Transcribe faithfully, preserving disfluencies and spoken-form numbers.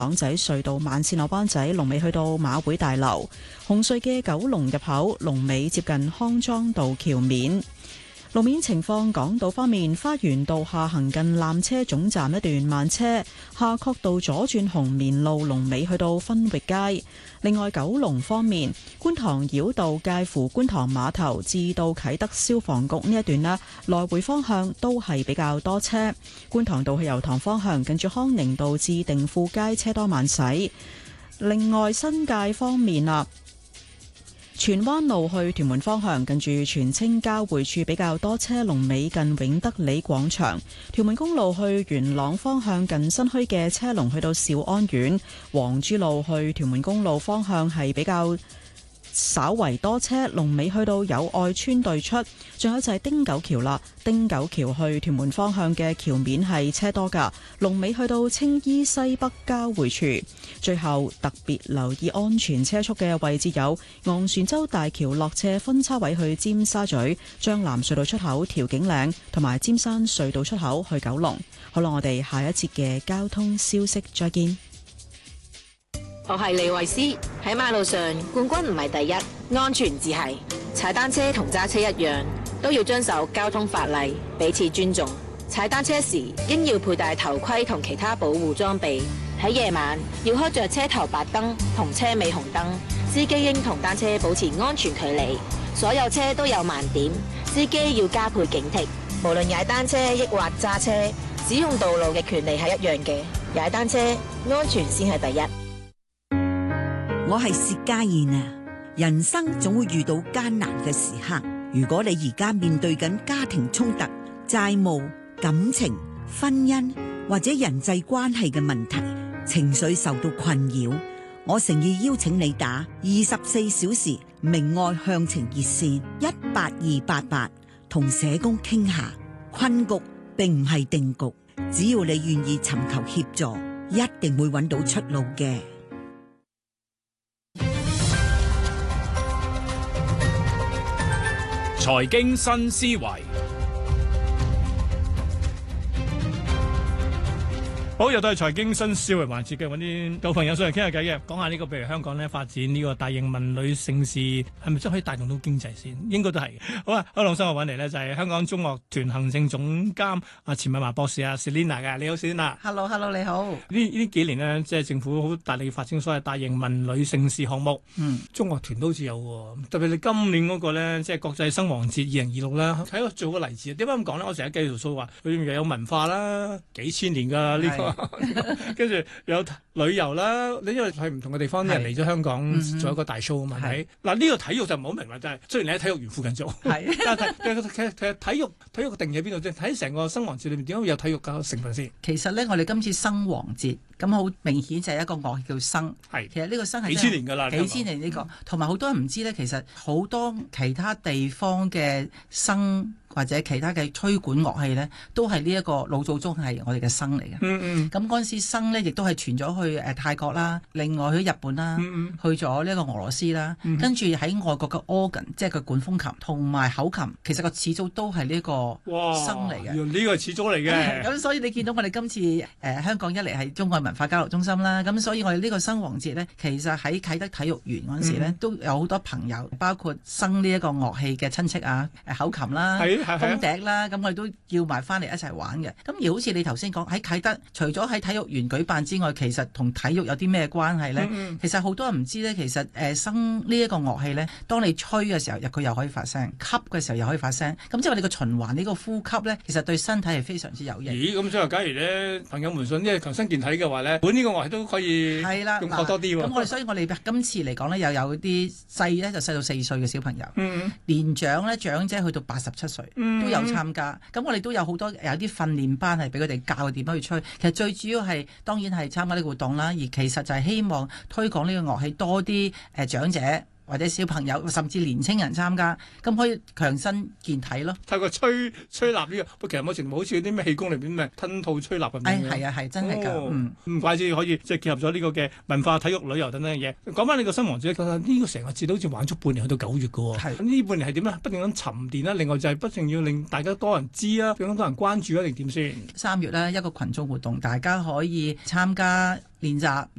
港仔隧道慢線落灣仔龍尾去到馬會大樓，紅隧嘅九龍入口龍尾接近康莊道橋面。路面情況，港島方面，花園道下行近纜車總站一段慢車，夏慤道左轉紅棉路龍尾去到分域街。另外，九龍方面，觀塘繞道介乎觀塘碼頭至到啟德消防局呢一段呢，來回方向都係比較多車。觀塘道去油塘方向，近住康寧道至定富街車多慢駛。另外，新界方面啊，荃灣路去屯門方向，近住荃青交匯處比較多車，龍尾近永德里廣場。屯門公路去元朗方向，近新墟嘅車龍去到兆安苑。黃珠路去屯門公路方向係比較稍為多車，龍尾去到友愛村對出。仲有就係汀九橋啦，汀九橋去屯門方向嘅橋面係車多噶，龍尾去到青衣西北交匯處。最後特別留意安全車速嘅位置有昂船洲大橋落斜分叉位去尖沙咀、將藍隧道出口調景嶺同埋尖山隧道出口去九龍。好啦，我哋下一節嘅交通消息再見。 我係李慧詩，喺馬路上冠軍唔係第一，安全至係。踩單車同揸車一樣，都要遵守交通法例，彼此尊重。踩單車時應要佩戴頭盔同其他保護裝備。喺夜晚要開着車頭白燈同車尾紅燈，司機應同單車保持安全距離。所有車都有盲點，司機要加倍警惕。無論踩單車抑或揸車，使用道路嘅權利係一樣嘅。踩單車安全先係第一。 我係薛家燕啊！人生總會遇到艱難嘅時刻，如果你而家面對緊家庭衝突、債務、感情、婚姻或者人際關係嘅問題，情緒受到困擾，我誠意邀請你打二十四小時明愛向晴熱線一八二八八，同社工傾下。困局並唔係定局，只要你願意尋求協助，一定會揾到出路嘅。 財經新思維，好，又都係財經新思維環節嘅，揾啲舊朋友上嚟傾下偈嘅，講下呢個譬如香港咧發展呢個大型文旅盛事，係咪真係可以帶動到經濟先？應該都係。好啊，歐龍生我揾嚟呢就係香港中樂團行政總監阿錢敏華博士啊 Selina 嘅，你好 Selina。 Hello Hello 你好。呢呢幾年呢，即係政府好大力發展所謂大型文旅盛事項目。嗯，中樂團都好似有喎，特別你今年嗰個咧，即係國際生亡節二零二六啦，睇個做個例子。點解咁講呢？我成日計條數話，佢又有文化啦，幾千年㗎呢個，跟住有旅遊啦。你因為係唔同嘅地方啲人嚟咗香港做一個大 show 啊嘛，係嗱呢個體育就唔好明啦，就係雖然你喺體育園附近做，但係其實其實體育體育嘅定義喺邊度啫？睇成個生亡節裏面點解會有體育嘅成分先？ 其實咧，我哋今次生亡節咁好明顯就係一個樂器叫笙，係其實呢個笙係幾千年㗎啦， 幾千年呢個，同埋好多人唔知咧，其實好多其他地方嘅笙或者其他嘅吹管樂器咧，都係呢一個老祖宗係我哋嘅笙嚟嘅。嗯嗯。咁嗰陣時笙咧，亦都係傳咗去誒泰國啦，另外去日本啦，嗯嗯去咗呢一個俄羅斯啦，嗯、跟住喺外國嘅 organ，即係個管風琴同埋口琴，其實個始祖都係呢個笙嚟嘅。呢個係始祖嚟嘅。 咁所以你見到我哋今次誒、呃、香港一嚟係中外文化交流中心啦，咁所以我哋呢個笙王節咧，其實喺啟德體育園嗰陣時咧，嗯、都有好多朋友，包括笙呢一個樂器嘅親戚啊，誒口琴啦。風笛啦，咁我哋都叫埋翻嚟一齊玩嘅。咁而好似你頭先講喺啟德，除咗喺體育園舉辦之外，其實同體育有啲咩關係呢？嗯嗯其實好多人唔知呢。其實誒笙呢一個樂器呢，當你吹嘅時候，佢又可以發聲；吸嘅時候又可以發聲。咁即係我哋個循環呢個呼吸呢，其實對身體係非常之有益。 咦？咁即係假如呢，朋友們想即係強身健體嘅話呢，本呢個樂器都可以係啦，用多啲喎。 咁我哋所以我哋今次嚟講呢，又有啲細呢，就細到四歲嘅小朋友，嗯嗯年長呢，長者去到八十七歲。嗯都有參加，咁我哋都有好多有啲訓練班係俾佢哋教佢點樣去吹。其實最主要係當然係參加呢個活動啦，而其實就係希望推廣呢個樂器多啲誒長者或者小朋友甚至年青人參加，咁可以強身健體咯。 透過吹吹蠟呢個，其實某程度好似啲咩氣功裏邊咩吞吐吹蠟咁樣。 誒係啊係，真係㗎。 哦、 嗯， 唔怪之可以即係結合咗呢個嘅文化、體育、旅遊等等嘅嘢。講翻你個新王子，呢個成個節都好似玩足半年，去到九月㗎喎。 係呢半年係點咧？不斷咁沉澱啦，另外就係不斷要令大家多人知啊，更加多人關注啊，定點先？ 三月咧一個群眾活動，大家可以參加練習，